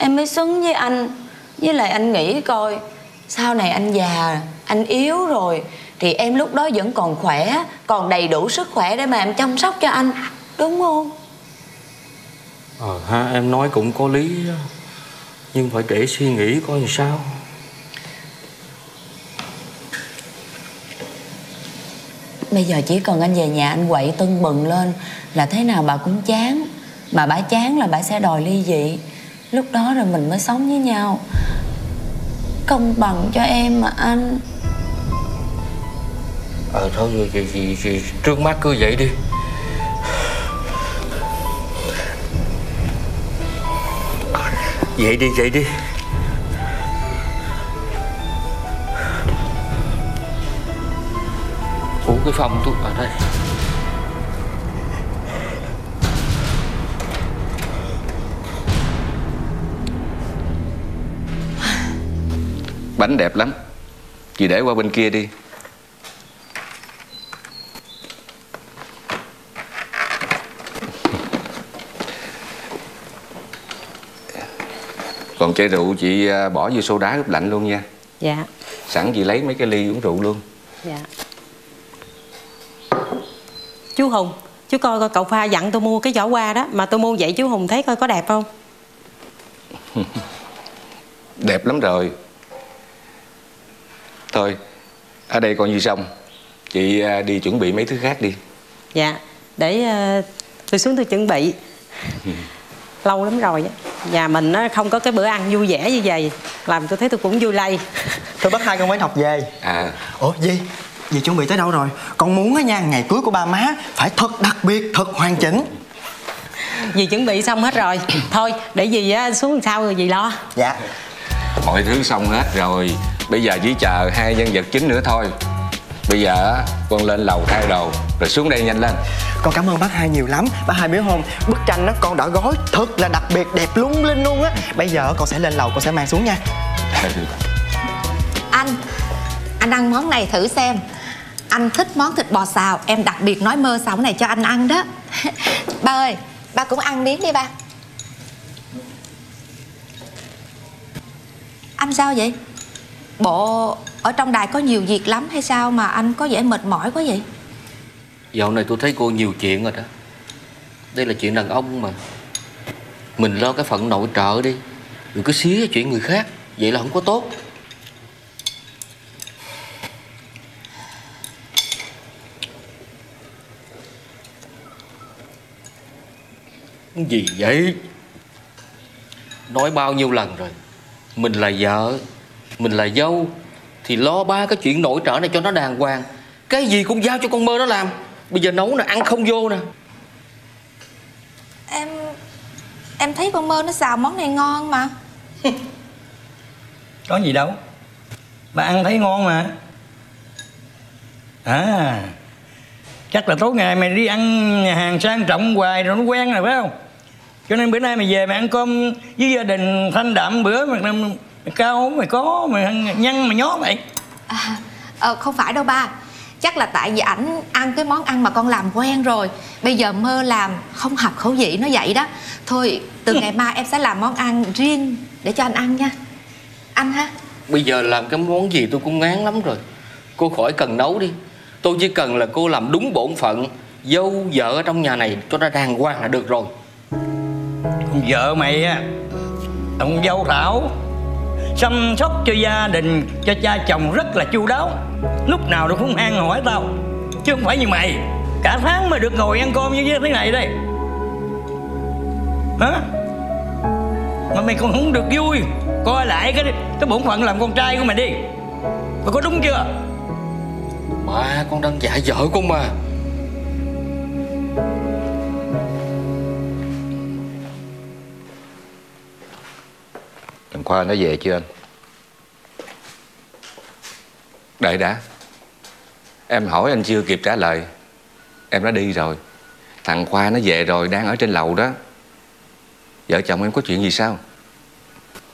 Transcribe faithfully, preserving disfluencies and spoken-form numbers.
em mới xứng với anh. Với lại anh nghĩ coi, sau này anh già, anh yếu rồi thì em lúc đó vẫn còn khỏe, còn đầy đủ sức khỏe để mà em chăm sóc cho anh, đúng không? Ờ ha, em nói cũng có lý, nhưng phải để suy nghĩ coi làm sao. Bây giờ chỉ cần anh về nhà anh quậy tưng bừng lên là thế nào bà cũng chán. Mà bà chán là bà sẽ đòi ly dị. Lúc đó rồi mình mới sống với nhau. Công bằng cho em mà anh. Ờ thôi rồi, chị, chị, chị, trước mắt cứ vậy đi. Vậy đi, vậy đi. Ủa cái phòng tôi ở đây. Bánh đẹp lắm, chị để qua bên kia đi. Còn chai rượu chị bỏ vô soda ướp lạnh luôn nha. Dạ. Sẵn chị lấy mấy cái ly uống rượu luôn. Dạ. Chú Hùng, chú coi coi cậu Pha dặn tôi mua cái giỏ hoa đó. Mà tôi mua vậy chú Hùng thấy coi có đẹp không? Đẹp lắm rồi. Thôi, ở đây coi như xong. Chị đi chuẩn bị mấy thứ khác đi. Dạ, để uh, tôi xuống tôi chuẩn bị. Lâu lắm rồi á. Nhà mình nó không có cái bữa ăn vui vẻ như vậy, làm tôi thấy tôi cũng vui lây. Tôi bắt hai con bánh học về. À. Ủa gì? Dì chuẩn bị tới đâu rồi? Con muốn á nha, ngày cưới của ba má phải thật đặc biệt, thật hoàn chỉnh. Dì chuẩn bị xong hết rồi. Thôi, để dì xuống sau rồi dì lo. Dạ. Mọi thứ xong hết rồi. Bây giờ chỉ chờ hai nhân vật chính nữa thôi. Bây giờ con lên lầu thay đồ rồi xuống đây nhanh lên. Con cảm ơn bác hai nhiều lắm. Bác hai biết không, bức tranh đó con đã gói thật là đặc biệt, đẹp lung linh luôn á. Bây giờ con sẽ lên lầu, con sẽ mang xuống nha. Anh Anh ăn món này thử xem. Anh thích món thịt bò xào, em đặc biệt nói mơ xào này cho anh ăn đó. Ba ơi, ba cũng ăn miếng đi ba. Anh sao vậy? Bộ ở trong đài có nhiều việc lắm hay sao mà anh có vẻ mệt mỏi quá vậy? Dạo này tôi thấy cô nhiều chuyện rồi đó. Đây là chuyện đàn ông mà. Mình lo cái phận nội trợ đi, đừng cứ xía chuyện người khác. Vậy là không có tốt. Cái gì vậy? Nói bao nhiêu lần rồi, mình là vợ, mình là dâu thì lo ba cái chuyện nội trợ này cho nó đàng hoàng. Cái gì cũng giao cho con Mơ nó làm. Bây giờ nấu nè, ăn không vô nè. Em Em thấy con Mơ nó xào món này ngon mà. Có gì đâu, bà ăn thấy ngon mà. À, chắc là tối ngày mày đi ăn nhà hàng sang trọng hoài rồi nó quen rồi phải không? Cho nên bữa nay mày về mày ăn cơm với gia đình thanh đạm bữa mà mày, mày cao mày có mày nhăn mày nhó vậy. À, ờ, không phải đâu ba. Chắc là tại vì ảnh ăn cái món ăn mà con làm quen rồi. Bây giờ Mơ làm không hợp khẩu vị nó vậy đó. Thôi từ ngày mai em sẽ làm món ăn riêng để cho anh ăn nha. Anh ha. Bây giờ làm cái món gì tôi cũng ngán lắm rồi. Cô khỏi cần nấu đi. Tôi chỉ cần là cô làm đúng bổn phận dâu vợ ở trong nhà này cho nó đàng hoàng là được rồi. Con vợ mày á, ông dâu Thảo chăm sóc cho gia đình, cho cha chồng rất là chu đáo. Lúc nào nó cũng han hỏi tao. Chứ không phải như mày, cả tháng mới được ngồi ăn cơm như thế này đây. Hả? Mà mày còn không được vui. Coi lại cái cái bổn phận làm con trai của mày đi. Mày có đúng chưa? Ba, con đang dạy vợ con mà. Thằng Khoa nó về chưa anh? Đợi đã. Em hỏi anh chưa kịp trả lời. Em đã đi rồi. Thằng Khoa nó về rồi, đang ở trên lầu đó. Vợ chồng em có chuyện gì sao?